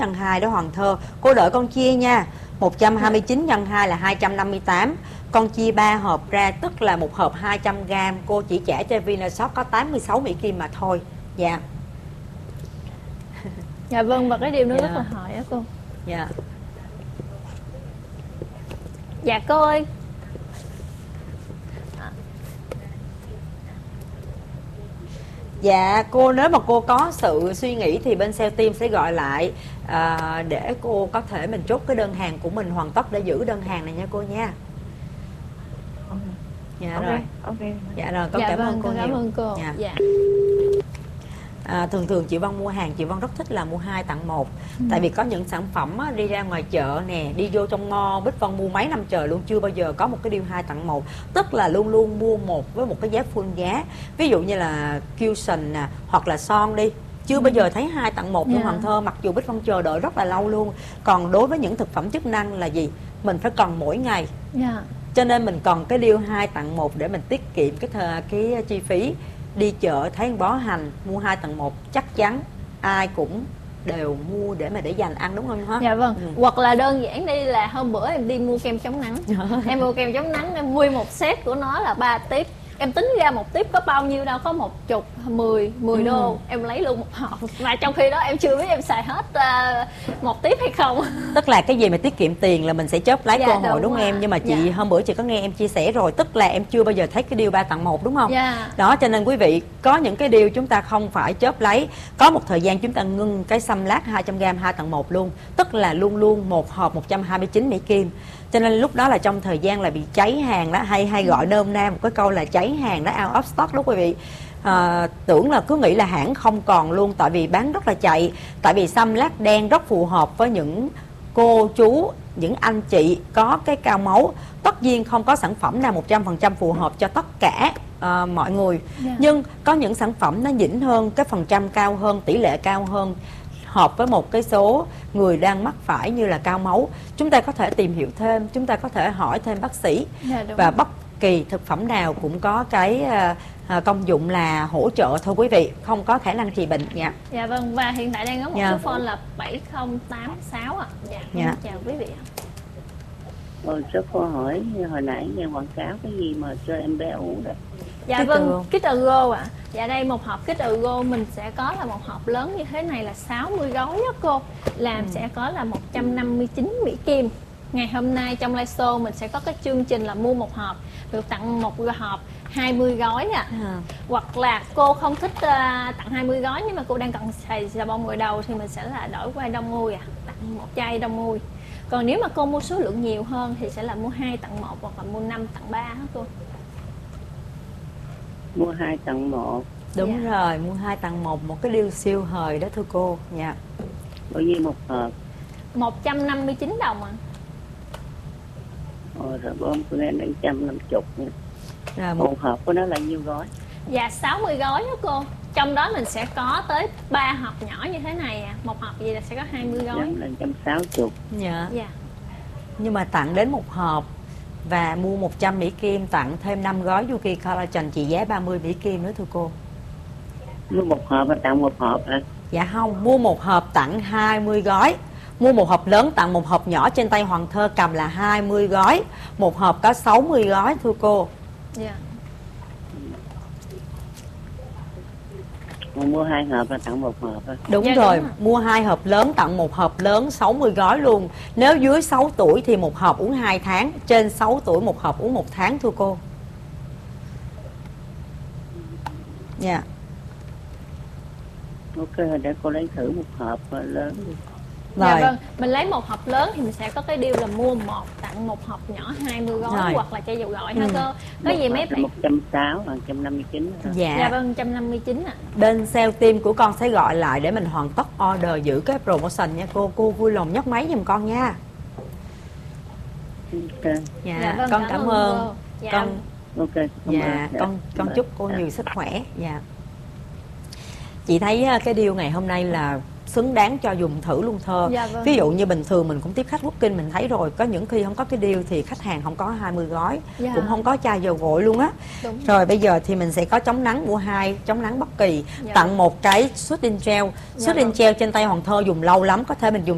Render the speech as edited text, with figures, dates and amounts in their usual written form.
nhân 2 đó Hoàng Thơ. Cô đợi con chia nha. 129 nhân 2 là 258. Con chia 3 hộp ra, tức là một hộp 200g. Cô chỉ trả cho Vinashop có 86 Mỹ Kim mà thôi. Dạ. Dạ vâng, và cái điều nữa rất là hỏi á cô. Dạ. Dạ cô ơi. Dạ cô, nếu mà cô có sự suy nghĩ thì bên sale team sẽ gọi lại để cô có thể mình chốt cái đơn hàng của mình hoàn tất để giữ đơn hàng này nha cô nha. Dạ rồi. Dạ rồi, con Dạ cảm vâng, ơn cô con nhiều. cảm ơn cô. Dạ. Thường chị Vân mua hàng, chị Vân rất thích là mua 2 tặng 1. Tại vì có những sản phẩm á, đi ra ngoài chợ nè, đi vô trong mall, Bích Vân mua mấy năm trời luôn chưa bao giờ có một cái deal 2 tặng 1. Tức là luôn luôn mua một với một cái giá full giá. Ví dụ như là Cushion nè, hoặc là son đi, chưa bao giờ thấy 2 tặng 1 luôn Hoàng Thơ, mặc dù Bích Vân chờ đợi rất là lâu luôn. Còn đối với những thực phẩm chức năng là gì? Mình phải cần mỗi ngày. Cho nên mình cần cái deal 2 tặng 1 để mình tiết kiệm cái chi phí. Đi chợ thấy bó hành mua 2 tặng 1 chắc chắn ai cũng đều mua để mà để dành ăn, đúng không hả? Dạ vâng. Hoặc là đơn giản đi là hôm bữa em đi mua kem chống nắng. Em mua kem chống nắng, em mua một set của nó là 3 tiếp. Em tính ra một tiếp có bao nhiêu đâu, có 10 đô. Em lấy luôn một hộp. Và trong khi đó em chưa biết em xài hết một tiếp hay không. Tức là cái gì mà tiết kiệm tiền là mình sẽ chớp lấy cơ hội, đúng không em? Nhưng mà chị hôm bữa chị có nghe em chia sẻ rồi, tức là em chưa bao giờ thấy cái deal 3 tặng 1, đúng không? Đó, cho nên quý vị có những cái deal chúng ta không phải chớp lấy. Có một thời gian chúng ta ngưng cái xăm lát 200g 2 tặng 1 luôn. Tức là luôn luôn một hộp 129 Mỹ Kim. Cho nên lúc đó là trong thời gian là bị cháy hàng đó, hay gọi nôm na một cái câu là cháy hàng đó, out of stock đó quý vị. Tưởng là cứ nghĩ là hãng không còn luôn, tại vì bán rất là chạy. Tại vì xăm lát đen rất phù hợp với những cô chú, những anh chị có cái cao máu. Tất nhiên không có sản phẩm nào 100% phù hợp cho tất cả mọi người. Nhưng có những sản phẩm nó nhỉnh hơn, cái phần trăm cao hơn, tỷ lệ cao hơn, hợp với một cái số người đang mắc phải như là cao máu. Chúng ta có thể tìm hiểu thêm, chúng ta có thể hỏi thêm bác sĩ. Và bất kỳ thực phẩm nào cũng có cái công dụng là hỗ trợ thôi quý vị, không có khả năng trị bệnh. Dạ vâng, và hiện tại đang có một số phone là 7086 ạ. Chào quý vị ạ. Số cô hỏi hồi nãy nghe quảng cáo cái gì mà cho em bé uống đó. Dạ vâng, Kit Ergo ạ. Dạ đây một hộp Kit Ergo mình sẽ có là một hộp lớn như thế này là 60 gói đó cô. Làm sẽ có là 159 Mỹ Kim. Ngày hôm nay trong live show mình sẽ có cái chương trình là mua một hộp được tặng một hộp 20 gói ạ. Hoặc là cô không thích tặng 20 gói nhưng mà cô đang cần xài xà bông gội đầu thì mình sẽ là đổi qua đông mui tặng một chai đông mui. Còn nếu mà cô mua số lượng nhiều hơn thì sẽ là mua 2 tặng 1 hoặc là mua 5 tặng 3 hả cô? Mua 2 tặng 1. Đúng rồi, mua 2 tặng 1, một cái deal siêu hời đó thưa cô. Bao nhiêu một hộp? 159 đồng ạ. Rồi bơm của em 150 nha. Một hộp của nó là nhiêu gói? Dạ 60 gói đó cô. Trong đó mình sẽ có tới 3 hộp nhỏ như thế này à. Một hộp gì là sẽ có 20 gói. Là 160. Nhưng mà tặng đến một hộp và mua 100 Mỹ Kim tặng thêm 5 gói Yuki Collagen trị giá 30 Mỹ Kim nữa thưa cô. Mua một hộp và tặng một hộp hả? Dạ không, mua một hộp tặng 20 gói. Mua một hộp lớn tặng một hộp nhỏ, trên tay Hoàng Thơ cầm là 20 gói. Một hộp có 60 gói thưa cô. Mua 2 hộp và tặng một hộp hả? Đúng rồi, mua 2 hộp lớn tặng một hộp lớn 60 gói luôn. Nếu dưới 6 tuổi thì một hộp uống 2 tháng, trên 6 tuổi một hộp uống 1 tháng thưa cô. Ok, để cô lấy thử một hộp lớn. Dạ vâng, mình lấy một hộp lớn thì mình sẽ có cái deal là mua một tặng một hộp nhỏ 20 gói hoặc là chai dầu gội ha cô. Có gì mấy bạn? 160 hoặc 159. Dạ vâng, 159 ạ. Bên sale team của con sẽ gọi lại để mình hoàn tất order, giữ cái promotion nha cô. Cô vui lòng nhấc máy giùm con nha. Vâng, con cảm ơn. Con chúc cô nhiều sức khỏe. Chị thấy cái deal ngày hôm nay là xứng đáng cho dùng thử luôn Thơ. Ví dụ như bình thường mình cũng tiếp khách booking, mình thấy rồi, có những khi không có cái deal thì khách hàng không có 20 gói, cũng không có chai dầu gội luôn á. Rồi bây giờ thì mình sẽ có chống nắng, mua 2 chống nắng bất kỳ, tặng một cái Soothing Gel. Soothing Gel trên tay Hoàng Thơ dùng lâu lắm, có thể mình dùng